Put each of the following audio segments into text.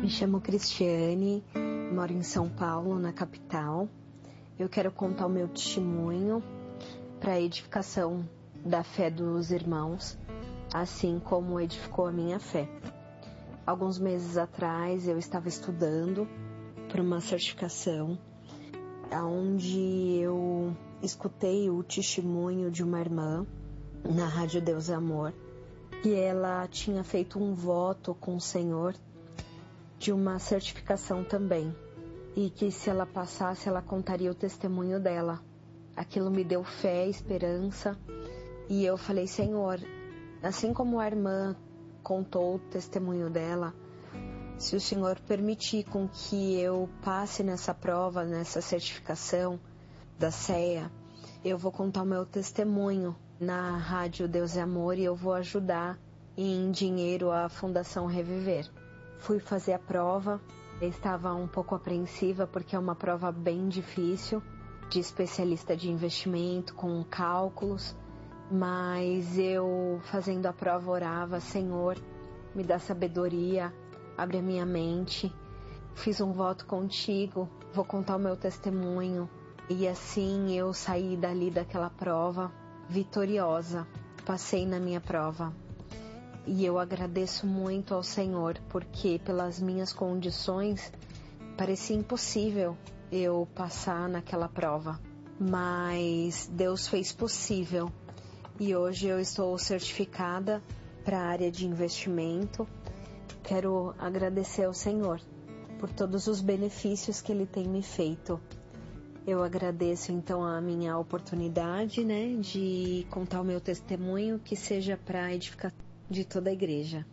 Me chamo Cristiane, moro em São Paulo, na capital. Eu quero contar o meu testemunho para a edificação da fé dos irmãos, assim como edificou a minha fé. Alguns meses atrás eu estava estudando para uma certificação, onde eu escutei o testemunho de uma irmã na Rádio Deus é Amor, que ela tinha feito um voto com o Senhor de uma certificação também, e que se ela passasse, ela contaria o testemunho dela. Aquilo me deu fé, esperança, e eu falei: Senhor, assim como a irmã contou o testemunho dela, se o Senhor permitir com que eu passe nessa prova, nessa certificação da CEA, eu vou contar o meu testemunho na Rádio Deus é Amor e eu vou ajudar em dinheiro a Fundação Reviver. Fui fazer a prova, eu estava um pouco apreensiva porque é uma prova bem difícil, de especialista de investimento, com cálculos, mas eu fazendo a prova orava: Senhor, me dá sabedoria, abre a minha mente, fiz um voto contigo, vou contar o meu testemunho. E assim eu saí dali daquela prova vitoriosa, passei na minha prova. E eu agradeço muito ao Senhor, porque pelas minhas condições parecia impossível eu passar naquela prova. Mas Deus fez possível e hoje eu estou certificada para a área de investimento. Quero agradecer ao Senhor por todos os benefícios que Ele tem me feito. Eu agradeço então a minha oportunidade, de contar o meu testemunho, que seja para a edificação de toda a igreja.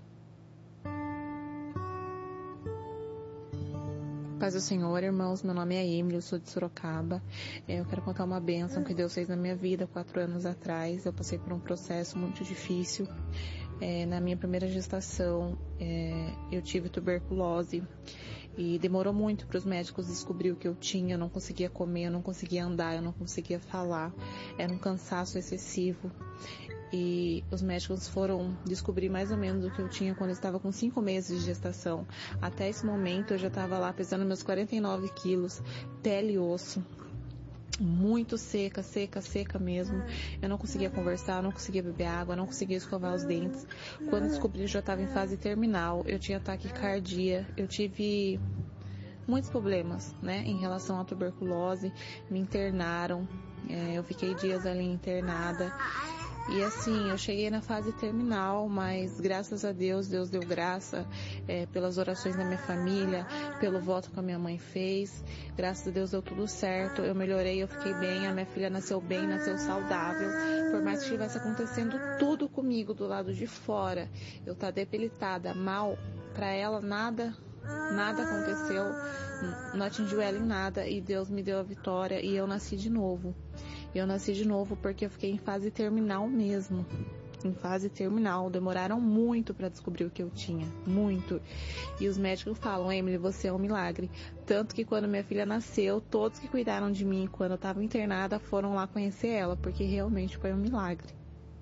Paz do Senhor, irmãos, meu nome é Emily, eu sou de Sorocaba. Eu quero contar uma bênção que Deus fez na minha vida 4 anos atrás. Eu passei por um processo muito difícil. Na minha primeira gestação, eu tive tuberculose e demorou muito para os médicos descobrir o que eu tinha. Eu não conseguia comer, eu não conseguia andar, eu não conseguia falar. Era um cansaço excessivo. E os médicos foram descobrir mais ou menos o que eu tinha quando eu estava com 5 meses de gestação. Até esse momento eu já estava lá pesando meus 49 quilos, pele e osso, muito seca mesmo. Eu não conseguia conversar, eu não conseguia beber água, eu não conseguia escovar os dentes. Quando descobri, eu já estava em fase terminal, eu tinha taquicardia, eu tive muitos problemas, em relação à tuberculose. Me internaram, eu fiquei dias ali internada. E assim, eu cheguei na fase terminal, mas graças a Deus, Deus deu graça pelas orações da minha família, pelo voto que a minha mãe fez. Graças a Deus deu tudo certo, eu melhorei, eu fiquei bem, a minha filha nasceu bem, nasceu saudável. Por mais que estivesse acontecendo tudo comigo do lado de fora, eu tá debilitada, mal, para ela nada aconteceu, não atingiu ela em nada, e Deus me deu a vitória e eu nasci de novo. Eu nasci de novo porque eu fiquei em fase terminal mesmo. Em fase terminal. Demoraram muito para descobrir o que eu tinha. Muito. E os médicos falam: Emily, você é um milagre. Tanto que quando minha filha nasceu, todos que cuidaram de mim quando eu estava internada foram lá conhecer ela, porque realmente foi um milagre.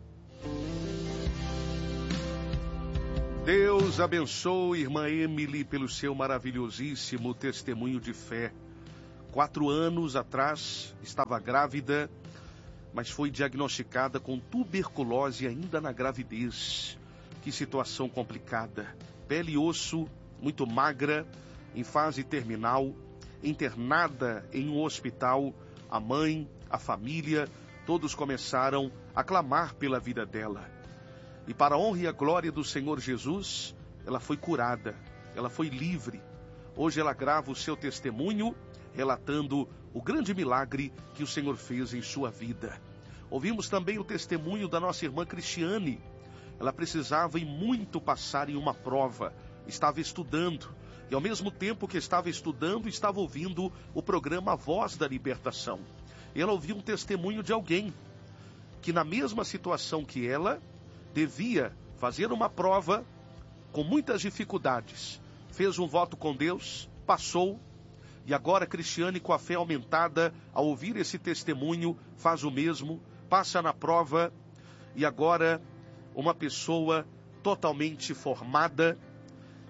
Deus abençoe irmã Emily pelo seu maravilhosíssimo testemunho de fé. 4 anos atrás, estava grávida, mas foi diagnosticada com tuberculose ainda na gravidez. Que situação complicada. Pele e osso, muito magra, em fase terminal, internada em um hospital. A mãe, a família, todos começaram a clamar pela vida dela. E para a honra e a glória do Senhor Jesus, ela foi curada, ela foi livre. Hoje ela grava o seu testemunho, relatando o grande milagre que o Senhor fez em sua vida. Ouvimos também o testemunho da nossa irmã Cristiane. Ela precisava e muito passar em uma prova, estava estudando, e ao mesmo tempo que estava estudando, estava ouvindo o programa Voz da Libertação. Ela ouviu um testemunho de alguém que na mesma situação que ela, devia fazer uma prova com muitas dificuldades. Fez um voto com Deus, passou. E agora Cristiane, com a fé aumentada, ao ouvir esse testemunho, faz o mesmo, passa na prova, e agora uma pessoa totalmente formada,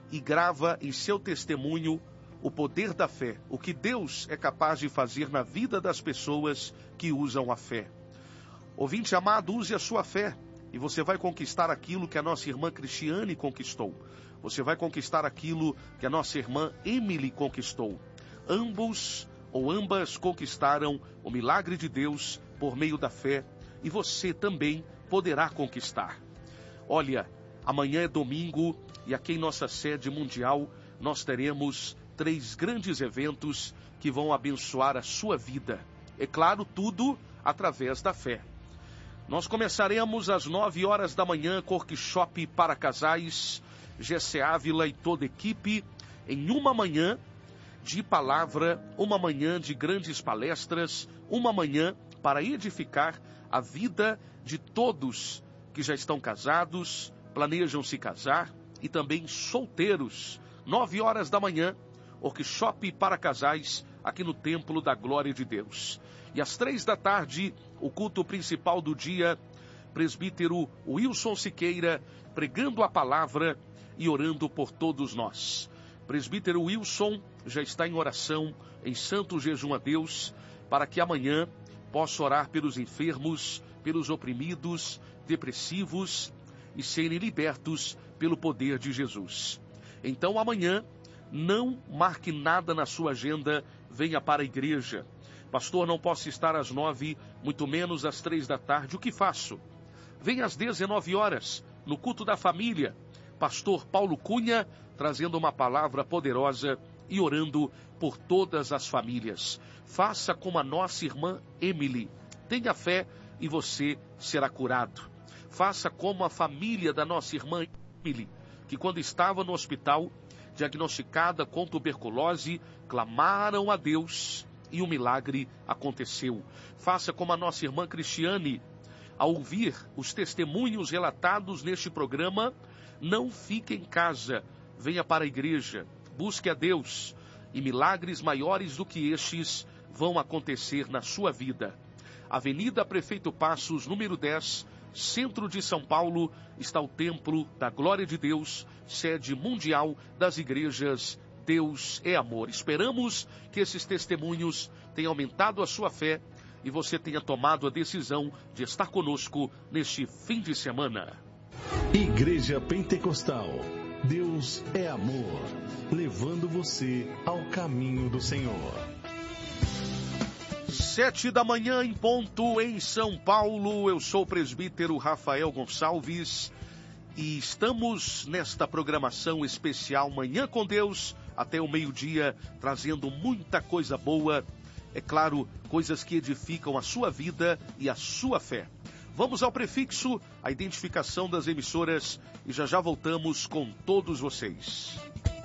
e grava em seu testemunho o poder da fé, o que Deus é capaz de fazer na vida das pessoas que usam a fé. Ouvinte amado, use a sua fé e você vai conquistar aquilo que a nossa irmã Cristiane conquistou. Você vai conquistar aquilo que a nossa irmã Emily conquistou. Ambos ou ambas conquistaram o milagre de Deus por meio da fé e você também poderá conquistar. Olha, amanhã é domingo e aqui em nossa sede mundial nós teremos 3 grandes eventos que vão abençoar a sua vida. É claro, tudo através da fé. Nós começaremos às 9 horas da manhã com workshop para casais, Gessé Ávila e toda a equipe, em uma manhã de palavra, uma manhã de grandes palestras, uma manhã para edificar a vida de todos que já estão casados, planejam se casar e também solteiros. 9 horas da manhã, workshop para casais aqui no Templo da Glória de Deus. E às 3 da tarde, o culto principal do dia, presbítero Wilson Siqueira, pregando a palavra e orando por todos nós. Presbítero Wilson já está em oração, em santo jejum a Deus, para que amanhã possa orar pelos enfermos, pelos oprimidos, depressivos e serem libertos pelo poder de Jesus. Então amanhã, não marque nada na sua agenda, venha para a igreja. Pastor, não posso estar às 9, muito menos às 3 da tarde. O que faço? Venha às 19 horas, no culto da família. Pastor Paulo Cunha, trazendo uma palavra poderosa e orando por todas as famílias. Faça como a nossa irmã Emily. Tenha fé e você será curado. Faça como a família da nossa irmã Emily, que quando estava no hospital, diagnosticada com tuberculose, clamaram a Deus e o milagre aconteceu. Faça como a nossa irmã Cristiane. Ao ouvir os testemunhos relatados neste programa, não fique em casa, venha para a igreja, busque a Deus e milagres maiores do que estes vão acontecer na sua vida. Avenida Prefeito Passos, número 10, centro de São Paulo, está o Templo da Glória de Deus, sede mundial das igrejas Deus é Amor. Esperamos que esses testemunhos tenham aumentado a sua fé e você tenha tomado a decisão de estar conosco neste fim de semana. Igreja Pentecostal, Deus é Amor, levando você ao caminho do Senhor. 7 da manhã em ponto em São Paulo. Eu sou o presbítero Rafael Gonçalves e estamos nesta programação especial Manhã com Deus até o meio-dia, trazendo muita coisa boa, é claro, coisas que edificam a sua vida e a sua fé. Vamos ao prefixo, a identificação das emissoras e já voltamos com todos vocês.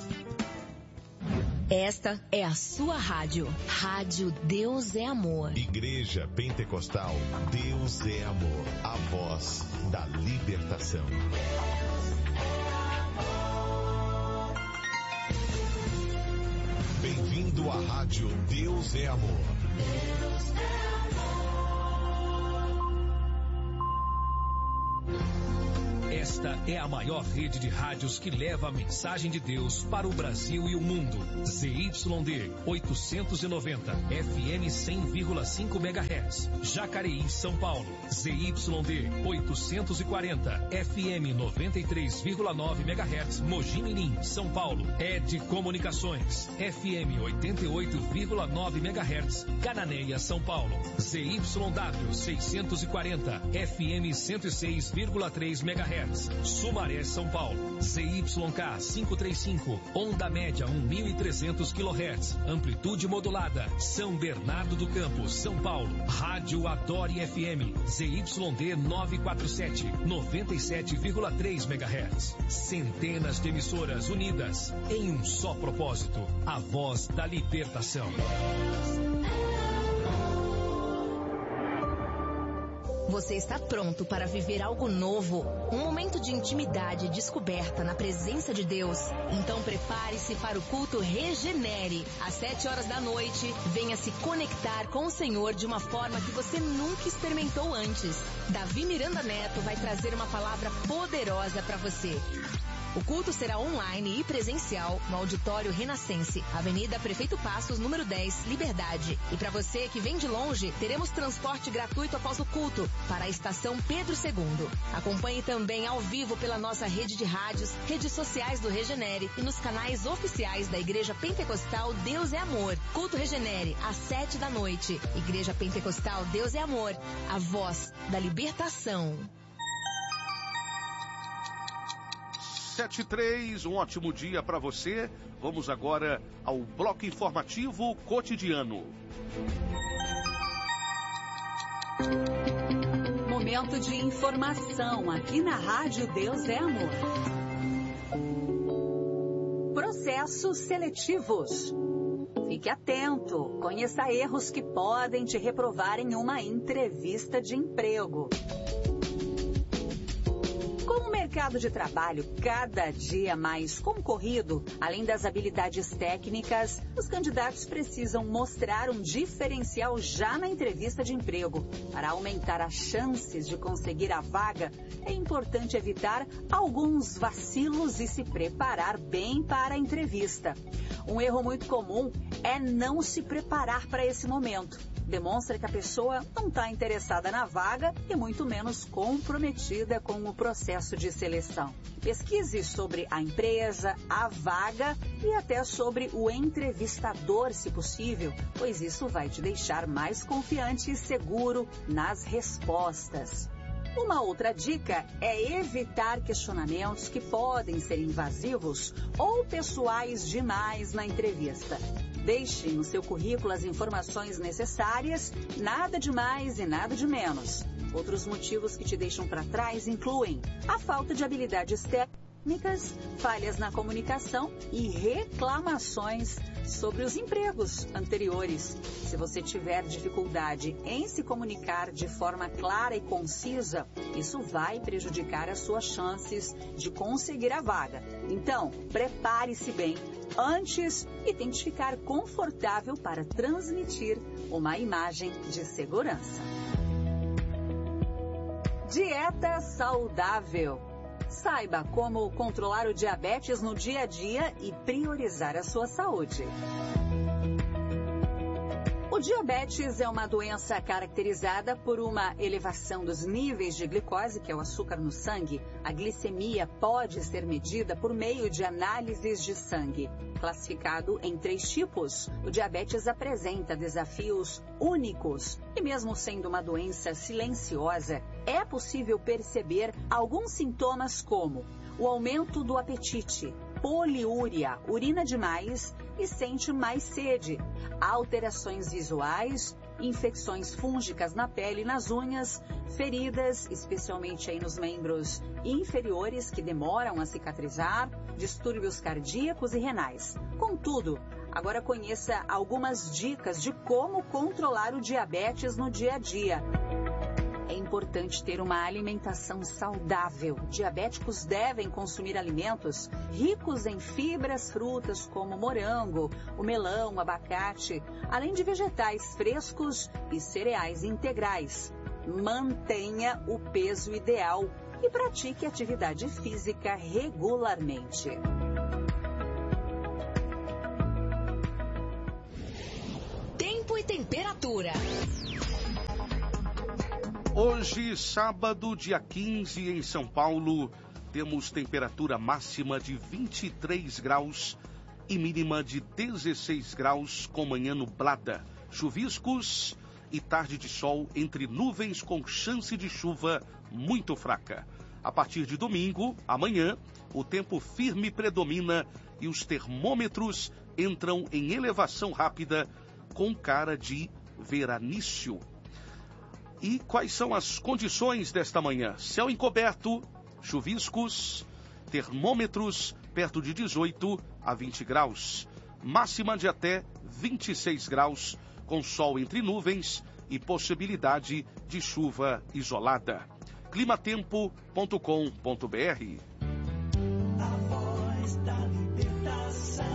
Esta é a sua rádio. Rádio Deus é Amor. Igreja Pentecostal, Deus é Amor. A voz da libertação. Bem-vindo à rádio Deus é Amor. Deus é Esta é a maior rede de rádios que leva a mensagem de Deus para o Brasil e o mundo. ZYD 890, FM 100,5 MHz. Jacareí, São Paulo. ZYD 840, FM 93,9 MHz. Mogi Mirim, São Paulo. ED Comunicações, FM 88,9 MHz. Cananéia, São Paulo. ZYW 640, FM 106,3 MHz. Sumaré, São Paulo. ZYK 535, onda média 1.300 kHz, amplitude modulada. São Bernardo do Campo, São Paulo. Rádio Adore FM, ZYD 947, 97,3 MHz. Centenas de emissoras unidas em um só propósito, a voz da libertação. Você está pronto para viver algo novo? Um momento de intimidade e descoberta na presença de Deus? Então prepare-se para o culto Regenere. Às 7 horas da noite, venha se conectar com o Senhor de uma forma que você nunca experimentou antes. Davi Miranda Neto vai trazer uma palavra poderosa para você. O culto será online e presencial no Auditório Renascense, Avenida Prefeito Passos, número 10, Liberdade. E para você que vem de longe, teremos transporte gratuito após o culto para a estação Pedro II. Acompanhe também ao vivo pela nossa rede de rádios, redes sociais do Regenere e nos canais oficiais da Igreja Pentecostal Deus é Amor. Culto Regenere, às 7 da noite. Igreja Pentecostal Deus é Amor, a voz da libertação. 7:03, um ótimo dia para você. Vamos agora ao bloco informativo cotidiano. Momento de informação aqui na Rádio Deus é Amor. Processos seletivos. Fique atento, conheça erros que podem te reprovar em uma entrevista de emprego. Com o mercado de trabalho cada dia mais concorrido, além das habilidades técnicas, os candidatos precisam mostrar um diferencial já na entrevista de emprego. Para aumentar as chances de conseguir a vaga, é importante evitar alguns vacilos e se preparar bem para a entrevista. Um erro muito comum é não se preparar para esse momento. Demonstra que a pessoa não está interessada na vaga e muito menos comprometida com o processo de seleção. Pesquise sobre a empresa, a vaga e até sobre o entrevistador, se possível, pois isso vai te deixar mais confiante e seguro nas respostas. Uma outra dica é evitar questionamentos que podem ser invasivos ou pessoais demais na entrevista. Deixe no seu currículo as informações necessárias, nada de mais e nada de menos. Outros motivos que te deixam para trás incluem a falta de habilidades técnicas, falhas na comunicação e reclamações sobre os empregos anteriores. Se você tiver dificuldade em se comunicar de forma clara e concisa, isso vai prejudicar as suas chances de conseguir a vaga. Então, prepare-se bem antes e tente ficar confortável para transmitir uma imagem de segurança. Dieta saudável. Saiba como controlar o diabetes no dia a dia e priorizar a sua saúde. O diabetes é uma doença caracterizada por uma elevação dos níveis de glicose, que é o açúcar no sangue. A glicemia pode ser medida por meio de análises de sangue. Classificado em 3 tipos, o diabetes apresenta desafios únicos. E mesmo sendo uma doença silenciosa, é possível perceber alguns sintomas como o aumento do apetite, poliúria, urina demais e sente mais sede, alterações visuais, infecções fúngicas na pele e nas unhas, feridas, especialmente aí nos membros inferiores que demoram a cicatrizar, distúrbios cardíacos e renais. Contudo, agora conheça algumas dicas de como controlar o diabetes no dia a dia. É importante ter uma alimentação saudável. Diabéticos devem consumir alimentos ricos em fibras, frutas como morango, o melão, o abacate, além de vegetais frescos e cereais integrais. Mantenha o peso ideal e pratique atividade física regularmente. Tempo e temperatura. Hoje, sábado, dia 15, em São Paulo, temos temperatura máxima de 23 graus e mínima de 16 graus, com manhã nublada, chuviscos e tarde de sol entre nuvens com chance de chuva muito fraca. A partir de domingo, amanhã, o tempo firme predomina e os termômetros entram em elevação rápida com cara de veranício. E quais são as condições desta manhã? Céu encoberto, chuviscos, termômetros perto de 18 a 20 graus. Máxima de até 26 graus, com sol entre nuvens e possibilidade de chuva isolada. climatempo.com.br. A voz da libertação.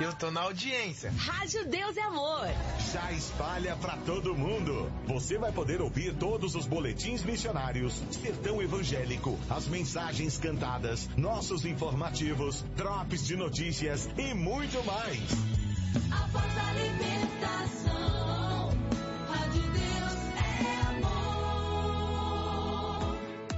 Eu tô na audiência. Rádio Deus é Amor. Já espalha pra todo mundo. Você vai poder ouvir todos os boletins missionários, Sertão Evangélico, as mensagens cantadas, nossos informativos, drops de notícias e muito mais. A voz da libertação. Rádio Deus é amor.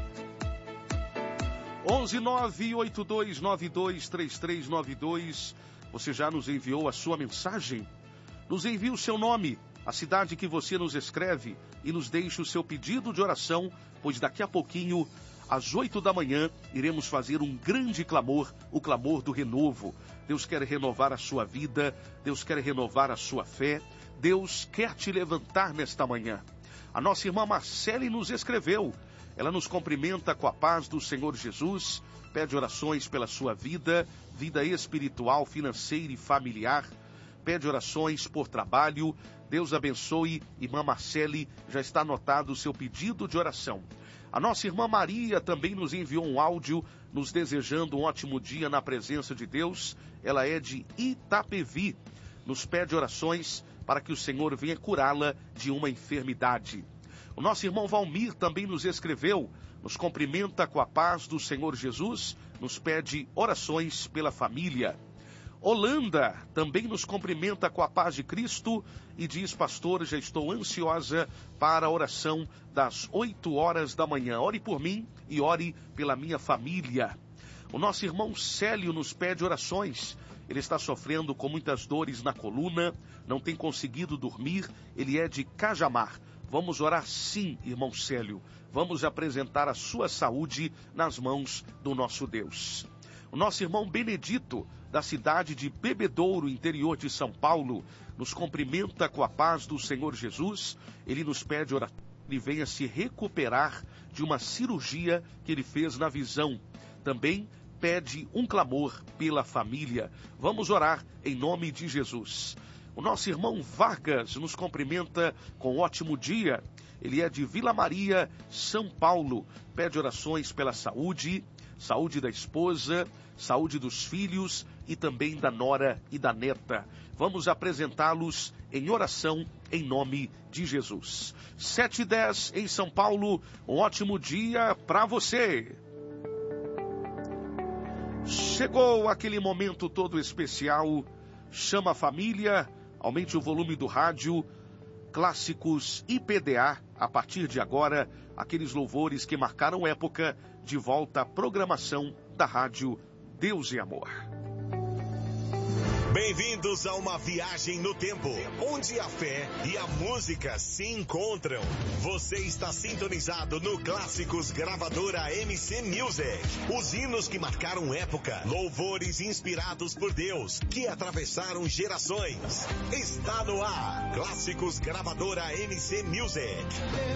11982923392. Você já nos enviou a sua mensagem? Nos envie o seu nome, a cidade que você nos escreve e nos deixe o seu pedido de oração, pois daqui a pouquinho, às 8 da manhã, iremos fazer um grande clamor, o clamor do renovo. Deus quer renovar a sua vida, Deus quer renovar a sua fé, Deus quer te levantar nesta manhã. A nossa irmã Marcele nos escreveu. Ela nos cumprimenta com a paz do Senhor Jesus, pede orações pela sua vida, vida espiritual, financeira e familiar, pede orações por trabalho. Deus abençoe, irmã Marcele, já está anotado o seu pedido de oração. A nossa irmã Maria também nos enviou um áudio, nos desejando um ótimo dia na presença de Deus. Ela é de Itapevi, nos pede orações para que o Senhor venha curá-la de uma enfermidade. O nosso irmão Valmir também nos escreveu, nos cumprimenta com a paz do Senhor Jesus, nos pede orações pela família. Holanda também nos cumprimenta com a paz de Cristo e diz: pastor, já estou ansiosa para a oração das 8 horas da manhã. Ore por mim e ore pela minha família. O nosso irmão Célio nos pede orações. Ele está sofrendo com muitas dores na coluna, não tem conseguido dormir, ele é de Cajamar. Vamos orar sim, irmão Célio. Vamos apresentar a sua saúde nas mãos do nosso Deus. O nosso irmão Benedito, da cidade de Bebedouro, interior de São Paulo, nos cumprimenta com a paz do Senhor Jesus. Ele nos pede oração, ele venha se recuperar de uma cirurgia que ele fez na visão. Também pede um clamor pela família. Vamos orar em nome de Jesus. O nosso irmão Vargas nos cumprimenta com um ótimo dia. Ele é de Vila Maria, São Paulo. Pede orações pela saúde, saúde da esposa, saúde dos filhos e também da nora e da neta. Vamos apresentá-los em oração em nome de Jesus. 7h10 em São Paulo. Um ótimo dia para você. Chegou aquele momento todo especial. Chama a família, aumente o volume do rádio. Clássicos IPDA, a partir de agora, aqueles louvores que marcaram época, de volta à programação da rádio Deus e Amor. Bem-vindos a uma viagem no tempo, onde a fé e a música se encontram. Você está sintonizado no Clássicos Gravadora MC Music. Os hinos que marcaram época, louvores inspirados por Deus, que atravessaram gerações. Está no ar, Clássicos Gravadora MC Music.